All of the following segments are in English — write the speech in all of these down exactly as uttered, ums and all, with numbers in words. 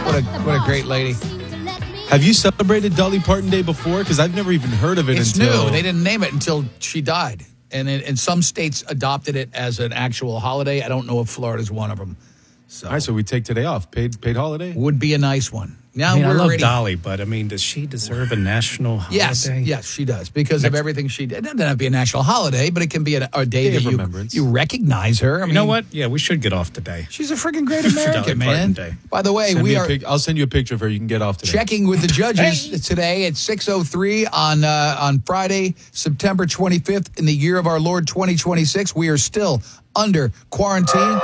What a what a great lady. Have you celebrated Dolly Parton Day before? Because I've never even heard of it It's until... new. They didn't name it until she died. And in, in some states adopted it as an actual holiday. I don't know if Florida's one of them. So. All right, so we take today off. Paid paid holiday? Would be a nice one. Now I mean, we're I love ready. Dolly, but I mean, does she deserve a national holiday? Yes, yes, she does because Next. of everything she did. It doesn't have to be a national holiday, but it can be a, a day Day that of you, remembrance. you recognize her. I You mean, know what? Yeah, we should get off today. she's a freaking great Dolly American, man. Parton Day. By the way, Send we me a are pic- I'll send you a picture of her. You can get off today. checking with the judges today at six oh three on uh, on Friday, September twenty-fifth, in the year of our Lord twenty twenty-six. We are still under quarantine.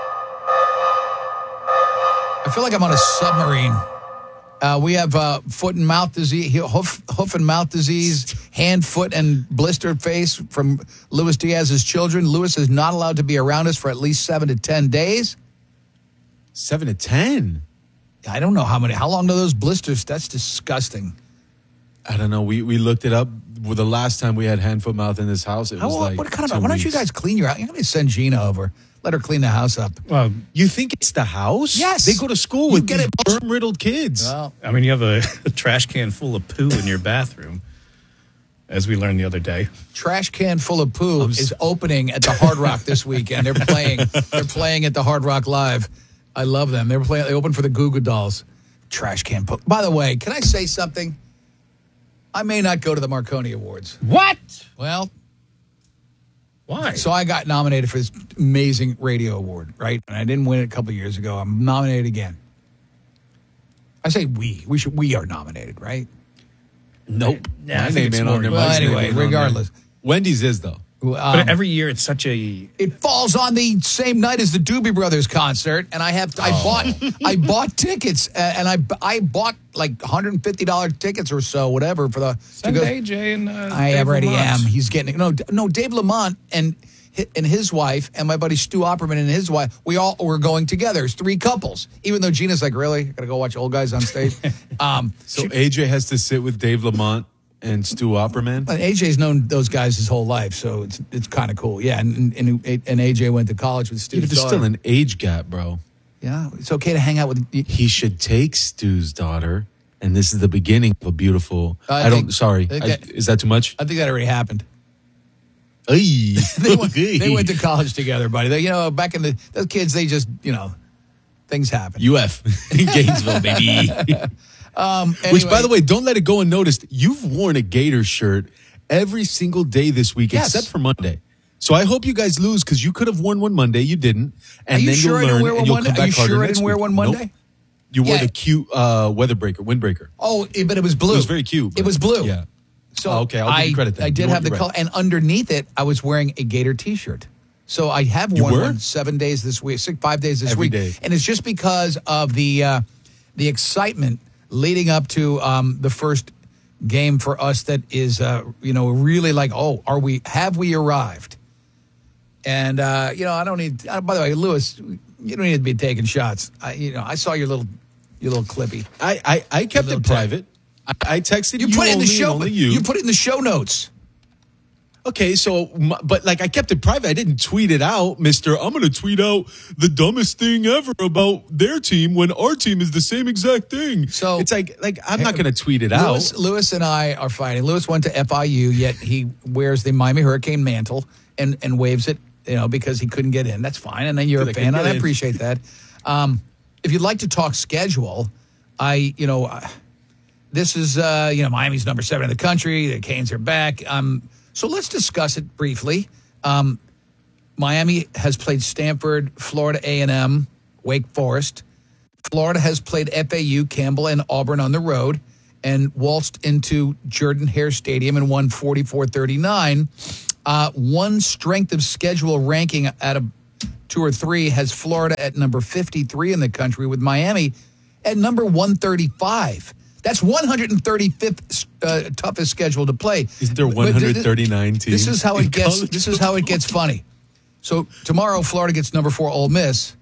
I feel like I'm on a submarine. Uh, we have uh, foot and mouth disease, hoof, hoof and mouth disease, hand, foot, and blistered face from Luis Diaz's children. Luis is not allowed to be around us for at least seven to ten days. Seven to ten? I don't know how many. How long do those blisters? That's disgusting. I don't know. We we looked it up. Well, the last time we had hand, foot, mouth in this house, it How, was like what kind two of? Why don't you weeks. guys clean your house? You're going to send Gina over. Let her clean the house up. Well, You think it's the house? Yes. They go to school You with get these it. germ-riddled kids. Well, I mean, you have a, a trash can full of poo in your bathroom, as we learned the other day. trash can full of poo is opening at the Hard Rock this weekend. They're playing. They're playing at the Hard Rock Live. I love them. They're playing. They open for the Goo Goo Dolls. Trash can poo. By the way, can I say something? I may not go to the Marconi Awards. What? Well, Why? so I got nominated for this amazing radio award, right? And I didn't win it a couple of years ago. I'm nominated again. I say we. We should. We are nominated, right? Nope. Yeah, I My think name it's ain't more- on there. Well, Mike's name anyway, ain't on there. regardless. Wendy's is, though. Um, but every year it's such a... It falls on the same night as the Doobie Brothers concert, and I have I Oh. bought I bought tickets, uh, and I I bought like one hundred fifty dollars tickets or so, whatever for the. to Send go- A J and uh, I Dave already Lamont. am. He's getting no no Dave Lamont and hi- and his wife and my buddy Stu Opperman and his wife. We all were going together. It's three couples. Even though Gina's like, really, I gotta go watch old guys on stage. um, So A J has to sit with Dave Lamont and Stu Opperman. And A J's known those guys his whole life, so it's it's kind of cool. Yeah, and, and and A J went to college with Stu's Yeah, but there's daughter. still an age gap, bro. Yeah, it's okay to hang out with. He should take Stu's daughter, and this is the beginning of a beautiful. I I, don't. think- Sorry, I think I- that- is that too much? I think that already happened. Ay. They went, they went to college together, buddy. They, you know, back in the those kids, they just you know, things happen. U F in Gainesville, baby. um, Which, by anyway, the way, don't let it go unnoticed. You've worn a Gator shirt every single day this week, Yes. except for Monday. So I hope you guys lose because you could have worn one Monday. You didn't, and are you then sure I you'll didn't learn wear and one you'll Monday? come Are back you harder sure I next didn't wear week. one Nope. Monday? You wore Yeah. the cute uh, weather breaker, windbreaker. Oh, it- but it was blue. It was very cute. It but- was blue. Yeah. So Oh, okay, I'll give I, you credit then. I You did know have what, the you're color, right. and underneath it, I was wearing a Gator T-shirt. So I have You worn were? one seven days this week, six, five days this Every week, day. and it's just because of the uh, the excitement leading up to um, the first game for us. That is, uh, you know, really like, oh, are we? Have we arrived? And uh, you know, I don't need. Uh, by the way, Lewis, you don't need to be taking shots. I, you know, I saw your little your little clippy. I, I, I kept little it private. I, I texted you, You put it in the only, show. only you. you put it in the show notes. Okay, so, m- but like I kept it private. I didn't tweet it out, Mister I'm going to tweet out the dumbest thing ever about their team when our team is the same exact thing. So- it's like, like I'm not going to tweet it Lewis, out. Lewis and I are fighting. Lewis went to F I U, yet he wears the Miami Hurricane mantle and, and waves it, you know, because he couldn't get in. That's fine. And then you're a Because I fan, couldn't and I get in. appreciate that. Um, if you'd like to talk schedule, I, you know, uh, this is, uh, you know, Miami's number seven in the country. The Canes are back. Um, so let's discuss it briefly. Um, Miami has played Stanford, Florida A and M, Wake Forest. Florida has played F A U, Campbell, and Auburn on the road and waltzed into Jordan-Hare Stadium and won forty-four thirty-nine. Uh, one strength of schedule ranking out of two or three has Florida at number fifty-three in the country, with Miami at number one thirty-five. That's one hundred thirty-fifth uh, toughest schedule to play. Isn't there But- but one hundred thirty-nine this, teams? This is how in it gets. college This is how it gets funny. So tomorrow, Florida gets number four Ole Miss.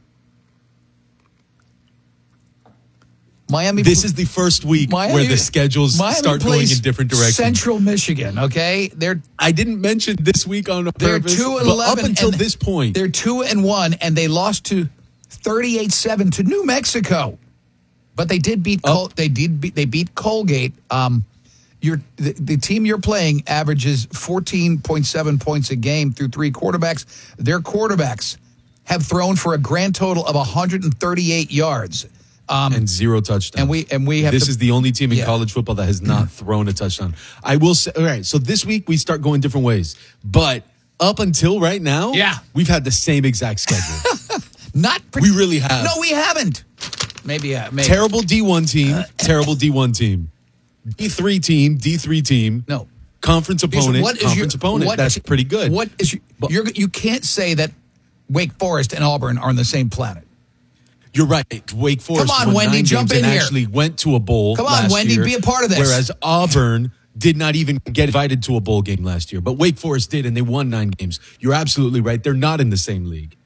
Miami. This is the first week Miami, where the schedules Miami start going plays in different directions. Central Michigan. Okay, they're I didn't mention this week on they're purpose, two and but eleven up until and this point. They're two and one, and they lost to thirty-eight seven to New Mexico. But they did beat. Oh. Col- they did. Beat, they beat Colgate. Um, your the, the team you're playing averages fourteen point seven points a game through three quarterbacks. Their quarterbacks have thrown for a grand total of one hundred thirty-eight yards. Um, and zero touchdowns. and we and we have. This to, is the only team in Yeah. college football that has not thrown a touchdown. I will say, all right, so this week we start going different ways. But up until right now, Yeah. we've had the same exact schedule. not. We really have. No, we haven't. Maybe. Uh, maybe. Terrible D one team, terrible D one team. D three team, D three team. No. Conference opponent, What is conference your, opponent. what- That's pretty good. What is your, But- you're, you can't say that Wake Forest and Auburn are on the same planet. You're right. Wake Forest Come on, won Wendy, nine jump games in and here. actually went to a bowl. Come on, last Wendy, year, be a part of this. Whereas Auburn did not even get invited to a bowl game last year, but Wake Forest did, and they won nine games. You're absolutely right. They're not in the same league.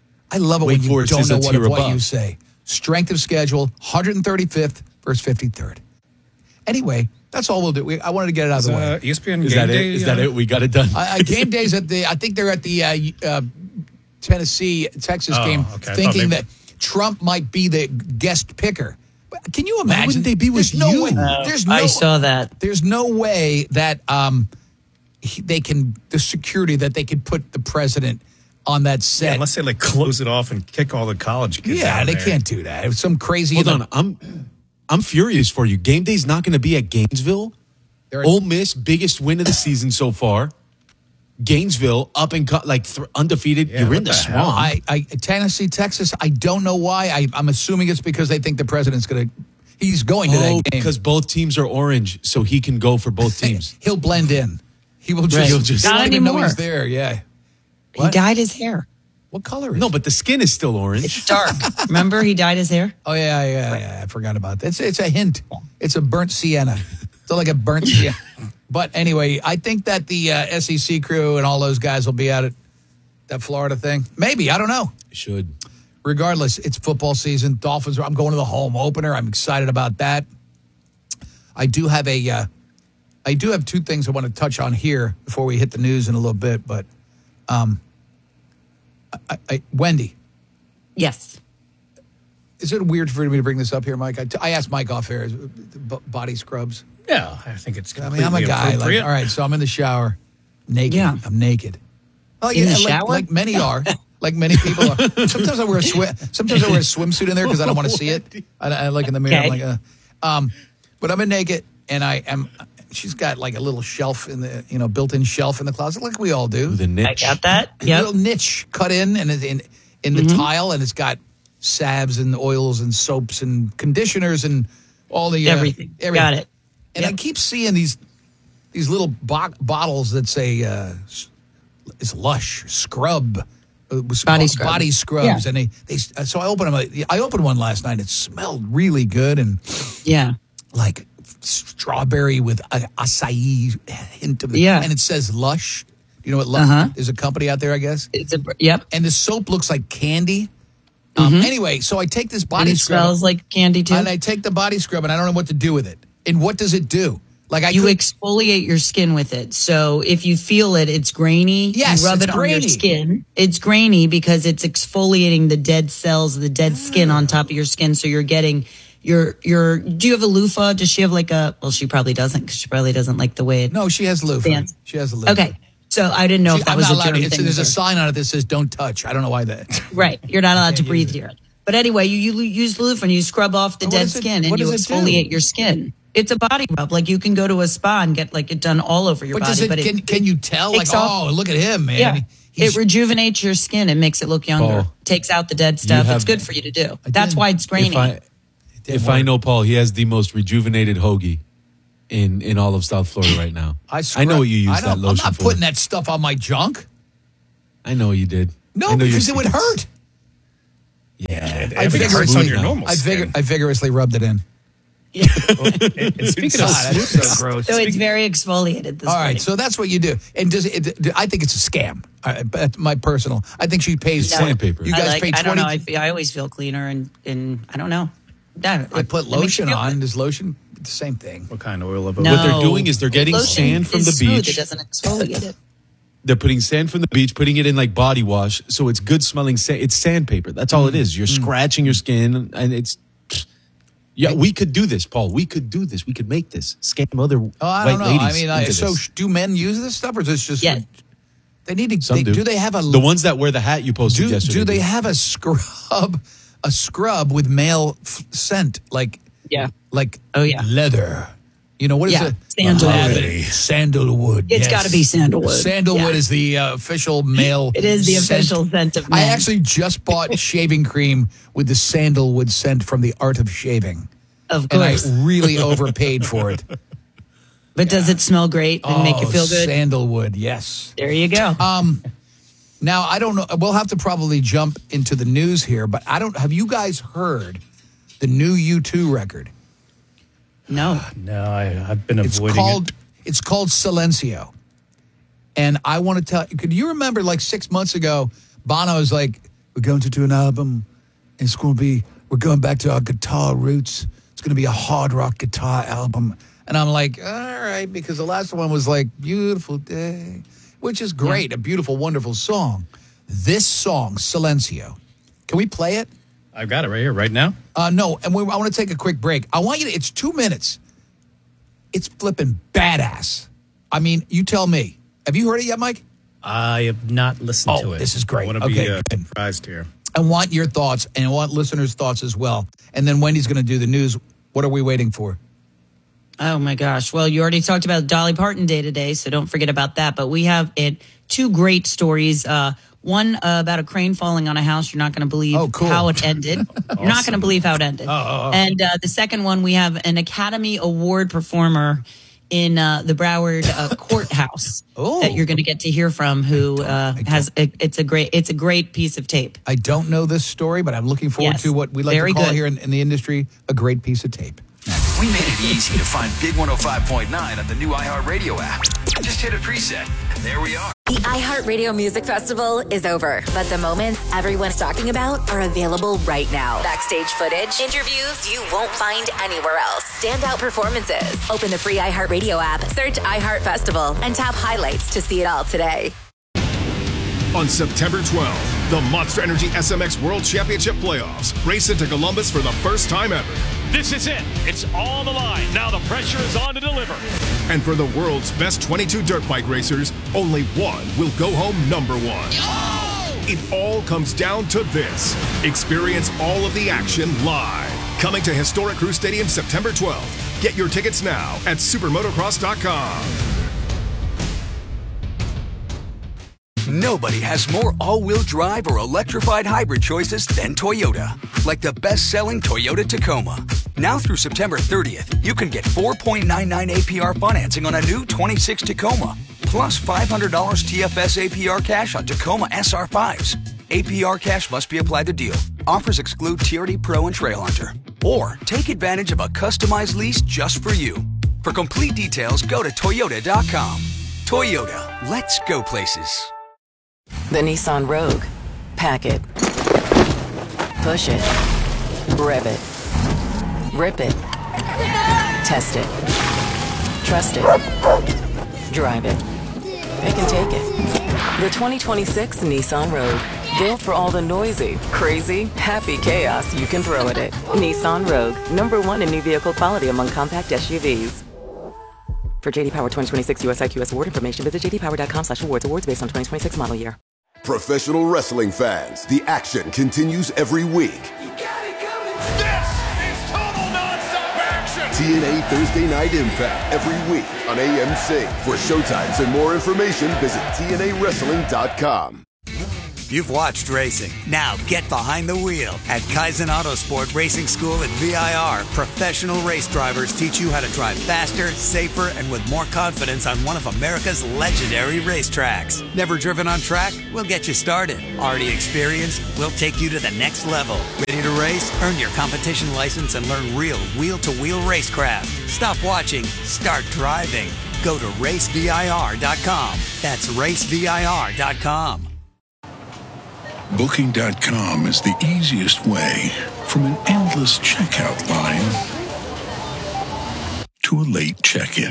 I love it Wake when you Forest don't is know a what, tier of what above. you say. Strength of schedule, one hundred thirty-fifth versus fifty-third. Anyway, that's all we'll do. We, I wanted to get it out of the way. Uh, E S P N Is game that day. it? Is that uh, it? We got it done. Uh, uh, game days at the. I think they're at the uh, uh, Tennessee Texas Oh, game, okay. I thought thinking maybe- that Trump might be the guest picker. But can you imagine? wouldn't they be with There's no you? way- No, there's no, I saw that. There's no way that um, he- they can the security that they could put the president on that Yeah, set. unless they like close it off and kick all the college kids Yeah, out they there. can't do that. It's some crazy. Hold on. I'm I'm furious for you. Game day's not going to be at Gainesville. They're- Ole Miss, biggest win of the season so far. Gainesville, up and cut, like th- undefeated. Yeah, You're what in the, the hell? swamp. I, I Tennessee, Texas. I don't know why. I, I'm assuming it's because they think the president's going to. He's going to oh, that game. because both teams are orange, so he can go for both teams. He'll blend in. He will just. Right. He'll just- he won't Not even know anymore. he's there. Yeah. He What? dyed his hair. What color is? No, it? but the skin is still orange. It's dark. Remember, he dyed his hair. Oh yeah, yeah, yeah. I forgot about that. It's it's a hint. It's a burnt sienna. It's like a burnt sienna. But anyway, I think that the uh, S E C crew and all those guys will be out at that Florida thing. Maybe, I don't know. Should. Regardless, it's football season. Dolphins. Are, I'm going to the home opener. I'm excited about that. I do have a. Uh, I do have two things I want to touch on here before we hit the news in a little bit. But, um, I, I, Wendy, Yes. is it weird for me to bring this up here, Mike? I, I asked Mike off air. Is it b- body scrubs. Yeah, I think it's I completely mean, I'm a guy. Like, appropriate. all right, so I'm in the shower, naked. Yeah. I'm naked. Oh In the like, shower? like many are. Like many people are. Sometimes I wear a swim. Sometimes I wear a swimsuit in there because I don't want to see it. I, I look in the mirror. I'm Okay. like, uh, um, but I'm in naked, and I am. She's got like a little shelf in the, you know, built-in shelf in the closet, like we all do. The I niche. got that. A Yep. little niche cut in and in in, in the tile, and it's got salves and oils and soaps and conditioners and all the uh, Everything. Got it. And I Yep. keep seeing these these little bo- bottles that say uh, s- it's Lush Scrub, uh, with Body bo- scrub. body scrubs, Yeah. and they they. So I opened them. I opened one last night. It smelled really good and Yeah. like strawberry with a acai hint of it. Yeah. And it says Lush. You know what Lush Uh-huh. is? A company out there, I guess. It's a yep. And the soap looks like candy. Um, Anyway, so I take this And body it scrub smells like candy too. and I take the body scrub and I don't know what to do with it. And what does it do? Like I you could, exfoliate your skin with it. So if you feel it, it's grainy. Yes, you rub it's it on grainy. your skin. It's grainy because it's exfoliating the dead cells, the dead skin on top of your skin. So you're getting your your. Do you have a loofah? Does she have like a? Well, she probably doesn't because she probably doesn't like the way it. no, she has loofah. Fancy. She has a loofah. Okay, so I didn't know She- if that I'm was not a allowed dirty to. It's, thing. there's a with her. sign on it that says "Don't touch." I don't know why that. Right, you're not allowed to Can't breathe use it. here. But anyway, you, you use loofah and you scrub off the What dead does it- skin and what you does it do? exfoliate your skin. It's a body rub. Like you can go to a spa and get like it done all over your But body. does it? but Can, can you tell? Like, takes off- oh, look at him, man. Yeah. He's- It rejuvenates your skin and makes it look younger. Paul, Takes out the dead stuff. have- It's good for you to do. I That's did. why it's grainy. If I, if work. I know Paul, he has the most rejuvenated hoagie in, in all of South Florida right now. I, I scrub- know what you use I that don't- lotion I'm not for. putting that stuff on my junk. I know you did. I No, know your because it would secrets. hurt. Yeah. It, I I think it hurts vigorously- on your normal I, vigor- skin. I vigorously rubbed it in. And, and speaking of God, that's so gross. so it's very exfoliated this All way. right, so that's what you do. And does it? I think it's a scam. I, that's my personal. I think she pays No. Sandpaper. You I, guys like, pay I don't twenty. know. I, feel- I always feel cleaner and, and I don't know. Yeah, I it- put it makes you lotion feel on. good. Does lotion the same thing? what kind of oil of No. What they're doing is they're getting Lotion sand from is the smooth. beach. It doesn't exfoliate it. They're putting sand from the beach, putting it in like body wash, so it's good smelling. Sa- it's sandpaper. That's all it is. You're scratching your skin, and it's Yeah, we could do this, Paul. We could do this. We could make this. Scam other Oh, I white don't know. I ladies mean, I, into so this. sh- do men use this stuff, or is this just? Yeah. They need to. Some They, do. do they have a The ones that wear the hat you posted do, yesterday. do they have a scrub, a scrub with male f- scent like Yeah. like Oh, yeah. leather? You know what is Yeah, it? sandalwood. Leather. Sandalwood. It's yes. gotta be sandalwood. Sandalwood Yeah. is the uh, official male. It is the scent. official scent of I men. actually just bought shaving cream with the sandalwood scent from The Art of Shaving, Of and I course. really overpaid for it. But does it smell great and make you Oh, feel good? Sandalwood, yes. There you go. Um, now I don't know. We'll have to probably jump into the news here, but I don't. Have you guys heard the new U two record? no. No, I, I've been It's avoiding called it. it's called Silencio, and I want to tell. Could you remember like six months ago, Bono was like, "We're going to do an album. And it's going to be. We're going back to our guitar roots. It's going to be a hard rock guitar album." And I'm like, all right, because the last one was like "Beautiful Day," which is great, a beautiful, wonderful song. This song, Silencio, can we play it? I've got it right here, right now. Uh, no, and we, I want to take a quick break. I want you to, it's two minutes. It's flipping badass. I mean, you tell me. Have you heard it yet, Mike? I have not listened Oh, to it. this is great. I want to Okay, be uh, good. surprised here. I want your thoughts, and I want listeners' thoughts as well. And then Wendy's going to do the news. What are we waiting for? Oh my gosh. Well, you already talked about Dolly Parton Day today, so don't forget about that. But we have it, two great stories. Uh, one uh, about a crane falling on a house. You're not going to believe Oh, cool. how it ended. You're not going to believe how it ended. And uh, the second one, we have an Academy Award performer in uh, the Broward uh, courthouse Oh. that you're going to get to hear from. Who uh, has a, it's a great it's a great piece of tape. I don't know this story, but I'm looking forward Yes, to what we like very to call good. here in, in the industry a great piece of tape. We made it easy to find Big one oh five point nine on the new iHeartRadio app. Just hit a preset, and there we are. The iHeartRadio Music Festival is over, but the moments everyone's talking about are available right now. Backstage footage, interviews you won't find anywhere else, standout performances. Open the free iHeartRadio app, search iHeart Festival, and tap highlights to see it all today. On September twelfth, the Monster Energy S M X World Championship Playoffs race into Columbus for the first time ever. This is it. It's on the line. Now the pressure is on to deliver. And for the world's best twenty-two dirt bike racers, only one will go home number one. It all comes down to this. Experience all of the action live. Coming to Historic Crew Stadium September twelfth. Get your tickets now at supermotocross dot com. Nobody has more all-wheel drive or electrified hybrid choices than Toyota. Like the best-selling Toyota Tacoma. Now through September thirtieth, you can get four point nine nine A P R financing on a new twenty-six Tacoma. Plus five hundred dollars T F S A P R cash on Tacoma S R fives. A P R cash must be applied to deal. Offers exclude T R D Pro and Trail Hunter. Or take advantage of a customized lease just for you. For complete details, go to toyota dot com. Toyota, let's go places. The Nissan Rogue. Pack it. Push it. Rev it. Rip it. Test it. Trust it. Drive it. Pick and take it. The twenty twenty-six Nissan Rogue. Built for all the noisy, crazy, happy chaos you can throw at it. Nissan Rogue. Number one in new vehicle quality among compact S U Vs. For J D Power twenty twenty-six U S I Q S award information, visit j d power dot com slash awards. Awards based on twenty twenty-six model year. Professional wrestling fans, the action continues every week. This is total nonstop action. T N A Thursday Night Impact every week on A M C. For showtimes and more information, visit T N A wrestling dot com. You've watched racing. Now get behind the wheel. At Kaizen Autosport Racing School at V I R, professional race drivers teach you how to drive faster, safer, and with more confidence on one of America's legendary racetracks. Never driven on track? We'll get you started. Already experienced? We'll take you to the next level. Ready to race? Earn your competition license and learn real wheel-to-wheel racecraft. Stop watching. Start driving. Go to race V I R dot com. That's race V I R dot com. Booking dot com is the easiest way from an endless checkout line to a late check-in.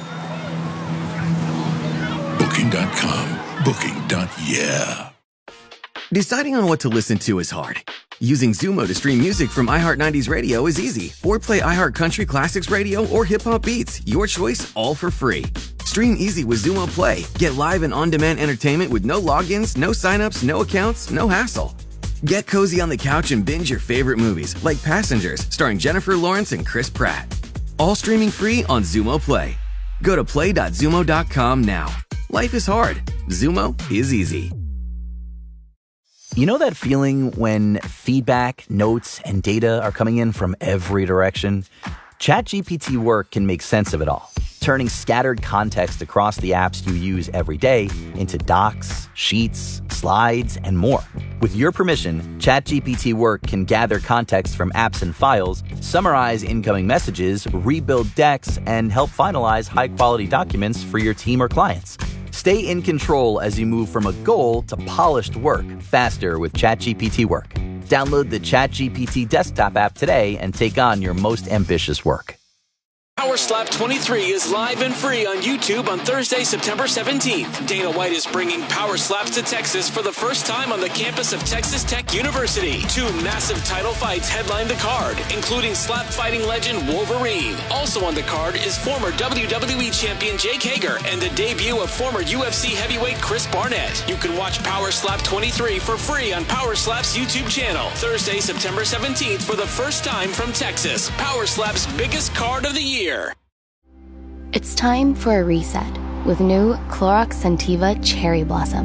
Booking dot com. Booking. Yeah. Deciding on what to listen to is hard, Using Zumo to stream music from iHeart nineties Radio is easy. Or play iHeart Country Classics Radio or Hip Hop Beats. Your choice, all for free. Stream easy with Zumo Play. Get live and on-demand entertainment with no logins, no signups, no accounts, no hassle. Get cozy on the couch and binge your favorite movies, like Passengers, starring Jennifer Lawrence and Chris Pratt. All streaming free on Zumo Play. Go to play dot zumo dot com now. Life is hard. Zumo is easy. You know that feeling when feedback, notes, and data are coming in from every direction? ChatGPT Work can make sense of it all, turning scattered context across the apps you use every day into docs, sheets, slides, and more. With your permission, ChatGPT Work can gather context from apps and files, summarize incoming messages, rebuild decks, and help finalize high-quality documents for your team or clients. Stay in control as you move from a goal to polished work faster with ChatGPT Work. Download the ChatGPT desktop app today and take on your most ambitious work. Power Slap twenty-three is live and free on YouTube on Thursday, September seventeenth. Dana White is bringing Power Slaps to Texas for the first time on the campus of Texas Tech University. Two massive title fights headline the card, including slap fighting legend Wolverine. Also on the card is former W W E champion Jake Hager and the debut of former U F C heavyweight Chris Barnett. You can watch Power Slap twenty-three for free on Power Slap's YouTube channel. Thursday, September seventeenth for the first time from Texas. Power Slap's biggest card of the year. It's time for a reset with new Clorox Scentiva Cherry Blossom.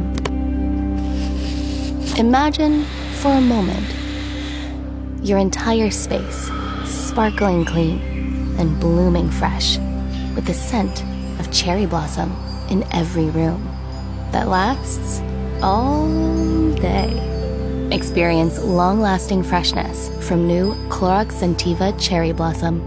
Imagine for a moment your entire space sparkling clean and blooming fresh with the scent of cherry blossom in every room that lasts all day. Experience long-lasting freshness from new Clorox Scentiva Cherry Blossom.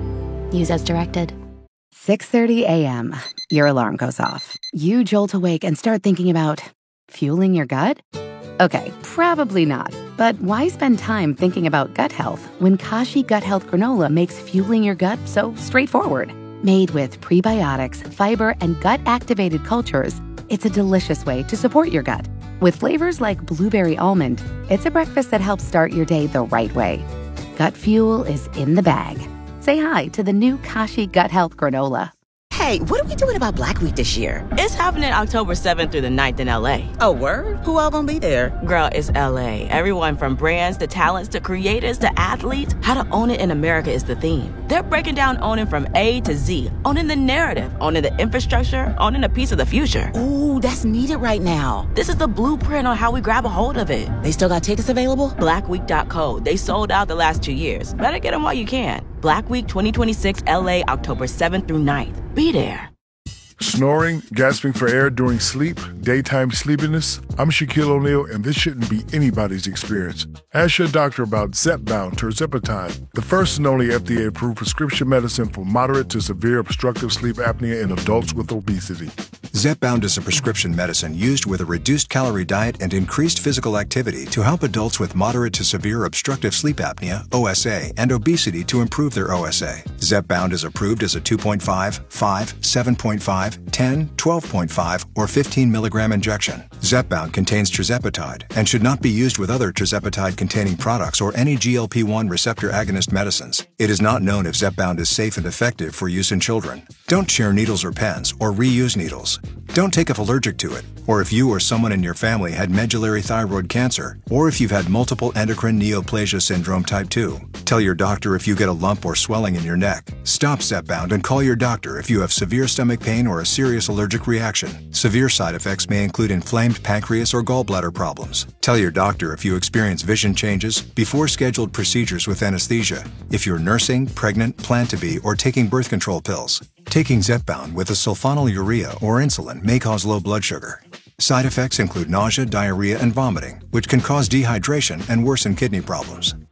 Use as directed. six thirty a.m. Your alarm goes off. You jolt awake and start thinking about fueling your gut? Okay, probably not. But why spend time thinking about gut health when Kashi Gut Health Granola makes fueling your gut so straightforward? Made with prebiotics, fiber, and gut-activated cultures, it's a delicious way to support your gut. With flavors like blueberry almond, it's a breakfast that helps start your day the right way. Gut fuel is in the bag. Say hi to the new Kashi Gut Health Granola. Hey, what are we doing about Black Week this year? It's happening October seventh through the ninth in L A. Oh, word? Who all gonna be there? Girl, it's L A. Everyone from brands to talents to creators to athletes. How to own it in America is the theme. They're breaking down owning from A to Z. Owning the narrative, owning the infrastructure, owning a piece of the future. Ooh, that's needed right now. This is the blueprint on how we grab a hold of it. They still got tickets available? black week dot co. They sold out the last two years. Better get them while you can. Black Week twenty twenty-six L A, October seventh through ninth. Be there. Snoring, gasping for air during sleep, daytime sleepiness. I'm Shaquille O'Neal, and this shouldn't be anybody's experience. Ask your doctor about Zepbound tirzepatide, the first and only F D A-approved prescription medicine for moderate to severe obstructive sleep apnea in adults with obesity. Zepbound is a prescription medicine used with a reduced calorie diet and increased physical activity to help adults with moderate to severe obstructive sleep apnea, O S A, and obesity to improve their O S A. Zepbound is approved as a two point five, five, seven point five, ten, twelve point five, or fifteen milligram injection. Zepbound contains tirzepatide and should not be used with other tirzepatide-containing products or any G L P one receptor agonist medicines. It is not known if Zepbound is safe and effective for use in children. Don't share needles or pens or reuse needles. Don't take if allergic to it, or if you or someone in your family had medullary thyroid cancer, or if you've had multiple endocrine neoplasia syndrome type two. Tell your doctor if you get a lump or swelling in your neck. Stop Zepbound and call your doctor if you have severe stomach pain or a serious allergic reaction. Severe side effects may include inflamed pancreas or gallbladder problems. Tell your doctor if you experience vision changes before scheduled procedures with anesthesia, if you're nursing, pregnant, plan to be, or taking birth control pills. Taking Zepbound with a sulfonylurea or insulin may cause low blood sugar. Side effects include nausea, diarrhea, and vomiting, which can cause dehydration and worsen kidney problems.